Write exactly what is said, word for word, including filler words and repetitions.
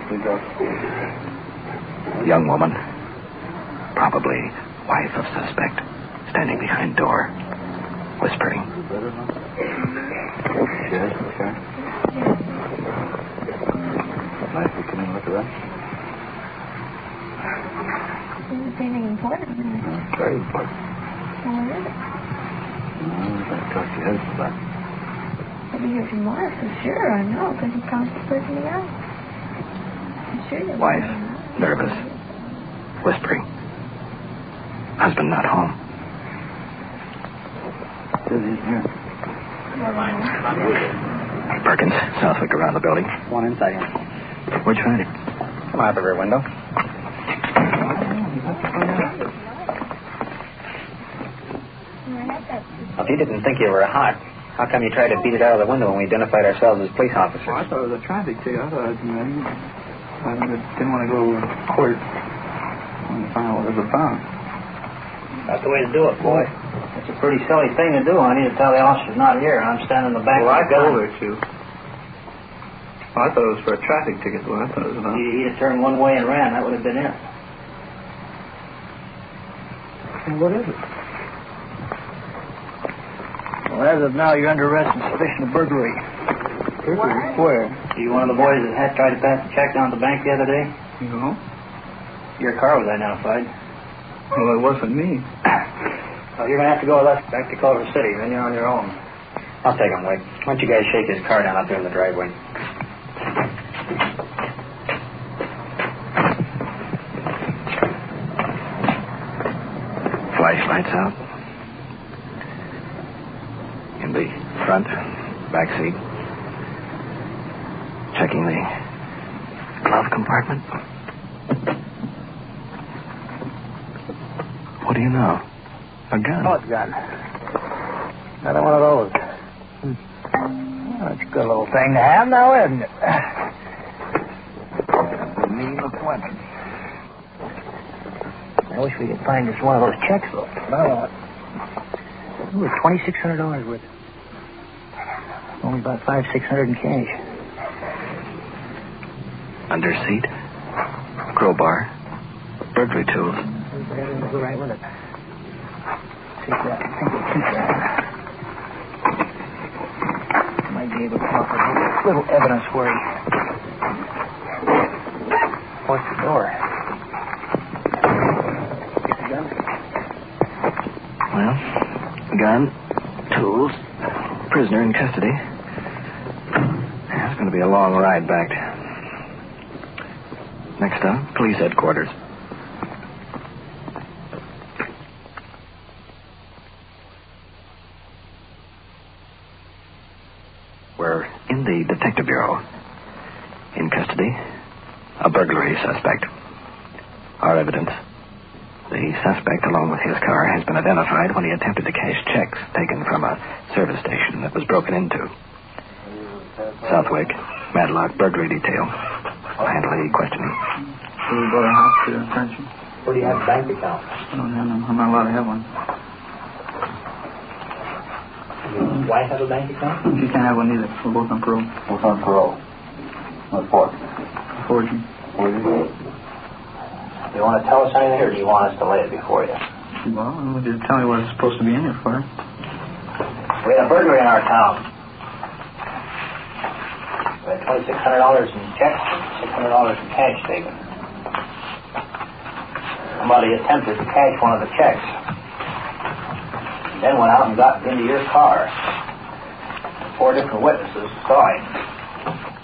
Young woman, probably wife of suspect, standing behind door, whispering. Yes, okay. Nice to come in and look around. Is there anything important? Uh, very important. Well, what is it? No, I'm going to talk to your husband about it. I'll be here tomorrow for sure, I know, because he promised to put me out. I'm sure you'll Wife, be nervous, whispering. Husband not home. Still he's here. Perkins, Southwick around the building. One inside here. Where'd you find it? Come out the rear window. Well, if you didn't think you were hot, how come you tried to beat it out of the window when we identified ourselves as police officers? Well, I thought it was a traffic ticket. I thought, you know, I didn't want to go to court. I wanted to find out what it was about. That's the way to do it, boy. It's a pretty silly thing to do, honey, to tell the officer's not here, and I'm standing in the back Well, I with a gun. told her to. Well, I thought it was for a traffic ticket. Well, I thought it was about. He'd have turned one way and ran. That would have been it. What is it? Well, as of now, you're under arrest on suspicion of burglary. Burglary? Where? Are you one of the boys that had tried to pass the check down at the bank the other day? No. Your car was identified. Well, it wasn't me. Well, you're going to have to go with us back to Culver City. Then you're on your own. I'll take him, Wade. Why don't you guys shake his car down out there in the driveway? Flashlights out. In the front, back seat. Checking the glove compartment. What do you know? A gun. Oh, it's gun. Another one of those. Hmm. Well, that's a good little thing to have now, isn't it? That's a mean looking weapon. I wish we could find just one of those checks, though. No. It was twenty-six hundred dollars worth. Only about five, six hundred in cash. Under seat. Crowbar. Burglary tools. Everything will go right with it. Take that. I think we'll keep that. Might be able to come up with a little evidence where he forced the door. Get the gun? Well, gun, tools, prisoner in custody. It's going to be a long ride back. Next up, police headquarters. We're in the Detective Bureau. In custody, a burglary suspect. Our evidence. The suspect, along with his car, has been identified when he attempted to cash checks taken from a service station that was broken into. Southwick, Madlock, burglary detail. I'll handle the questioning. So we bought a house to attention. Where do you have a bank account? I don't have them. I'm not allowed to have one. Your wife have a bank account? You can't have one either. We're both on parole. Both on parole. What for? Forging. Forging? Do you want to tell us anything, or do you want us to lay it before you? Well, I want you to tell me what it's supposed to be in here for. We had a burglary in our town. We had twenty-six hundred dollars in checks, six hundred dollars in cash taken. Somebody attempted to cash one of the checks. Then went out and got into your car. Four different witnesses saw him.